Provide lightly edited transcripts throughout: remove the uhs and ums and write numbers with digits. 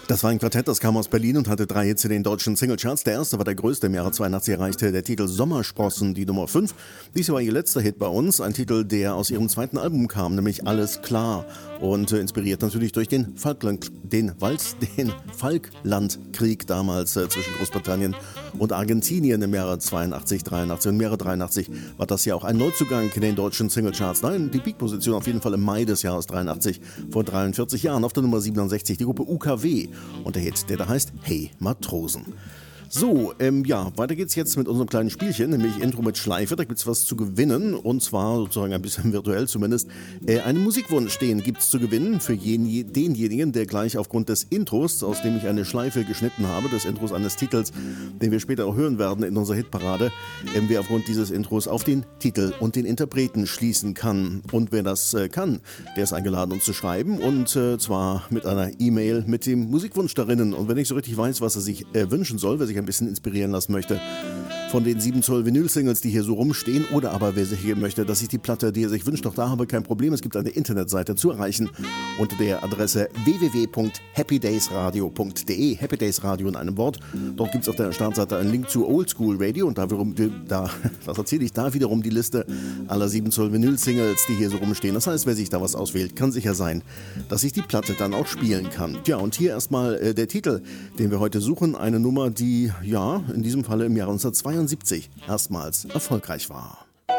Das war ein Quartett, das kam aus Berlin und hatte 3 Hits in den deutschen Singlecharts. Der erste war der größte, im Jahre 82 erreichte der Titel Sommersprossen die Nummer 5. Dies war ihr letzter Hit bei uns, ein Titel, der aus ihrem zweiten Album kam, nämlich Alles klar. Und inspiriert natürlich durch den Falklandkrieg damals zwischen Großbritannien und Argentinien im Jahre 82, 83 und im Jahre 83 war das ja auch ein Neuzugang in den deutschen Singlecharts. Nein, die Peak-Position auf jeden Fall im Mai des Jahres 83, vor 43 Jahren, auf der Nummer 67, die Gruppe UKW. Und der Hit, der da heißt Hey Matrosen. So, weiter geht's jetzt mit unserem kleinen Spielchen, nämlich Intro mit Schleife. Da gibt's was zu gewinnen, und zwar sozusagen ein bisschen virtuell zumindest. Einen Musikwunsch, den gibt's zu gewinnen für denjenigen, der gleich aufgrund des Intros, aus dem ich eine Schleife geschnitten habe, des Intros eines Titels, den wir später auch hören werden in unserer Hitparade, wer aufgrund dieses Intros auf den Titel und den Interpreten schließen kann. Und wer das kann, der ist eingeladen, uns zu schreiben, und zwar mit einer E-Mail mit dem Musikwunsch darinnen. Und wenn ich so richtig weiß, was er sich wünschen soll, wer sich ein bisschen inspirieren lassen möchte von den 7 Zoll Vinyl-Singles, die hier so rumstehen, oder aber wer sich hier möchte, dass ich die Platte, die er sich wünscht, noch da habe, kein Problem. Es gibt eine Internetseite zu erreichen unter der Adresse www.happydaysradio.de, Happy Days Radio in einem Wort. Dort gibt es auf der Startseite einen Link zu Oldschool Radio, und das erzähle ich da wiederum die Liste aller 7 Zoll Vinyl-Singles, die hier so rumstehen. Das heißt, wer sich da was auswählt, kann sicher sein, dass ich die Platte dann auch spielen kann. Tja, und hier erstmal der Titel, den wir heute suchen, eine Nummer, die, ja, in diesem Falle im Jahre 1972 erstmals erfolgreich war.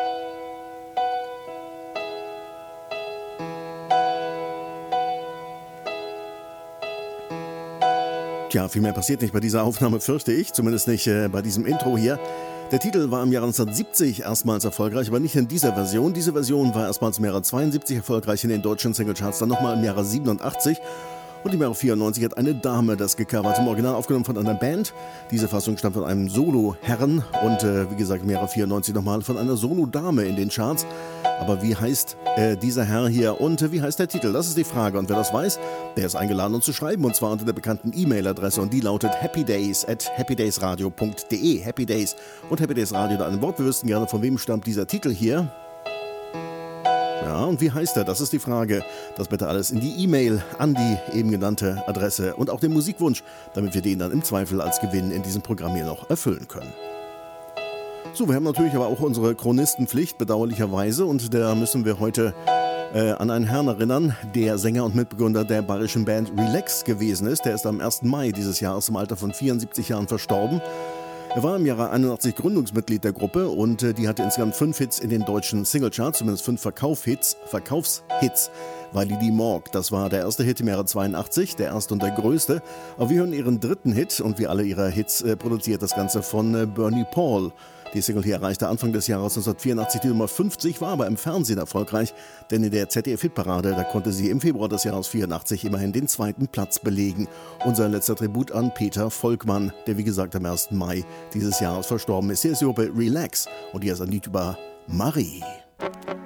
Tja, viel mehr passiert nicht bei dieser Aufnahme, fürchte ich, zumindest nicht bei diesem Intro hier. Der Titel war im Jahre 1970 erstmals erfolgreich, aber nicht in dieser Version. Diese Version war erstmals im Jahre 72 erfolgreich in den deutschen Singlecharts, dann nochmal im Jahre 87. Und im Jahre 94 hat eine Dame das gecovert, im Original aufgenommen von einer Band. Diese Fassung stammt von einem Solo-Herren und wie gesagt im Jahre 94 nochmal von einer Solo-Dame in den Charts. Aber wie heißt dieser Herr hier und wie heißt der Titel? Das ist die Frage, und wer das weiß, der ist eingeladen, uns zu schreiben, und zwar unter der bekannten E-Mail-Adresse, und die lautet happydays@happydaysradio.de. Happy Days und Happy Days Radio da ein Wort. Wir wüssten gerne, von wem stammt dieser Titel hier. Ja, und wie heißt er? Das ist die Frage. Das bitte alles in die E-Mail an die eben genannte Adresse und auch den Musikwunsch, damit wir den dann im Zweifel als Gewinn in diesem Programm hier noch erfüllen können. So, wir haben natürlich aber auch unsere Chronistenpflicht, bedauerlicherweise, und da müssen wir heute an einen Herrn erinnern, der Sänger und Mitbegründer der bayerischen Band Relax gewesen ist. Der ist am 1. Mai dieses Jahres im Alter von 74 Jahren verstorben. Er war im Jahre 81 Gründungsmitglied der Gruppe, und die hatte insgesamt 5 Hits in den deutschen Singlecharts, zumindest 5 Verkaufshits. Validi Morg, das war der erste Hit im Jahre 82, der erste und der größte. Aber wir hören ihren dritten Hit, und wie alle ihre Hits produziert das Ganze von Bernie Paul. Die Single hier erreichte Anfang des Jahres 1984 die Nummer 50, war aber im Fernsehen erfolgreich, denn in der ZDF-Hitparade, da konnte sie im Februar des Jahres 84 immerhin den 2. Platz belegen. Unser letzter Tribut an Peter Volkmann, der wie gesagt am 1. Mai dieses Jahres verstorben ist. Hier ist die Gruppe Relax, und hier ist ein Lied über Marie.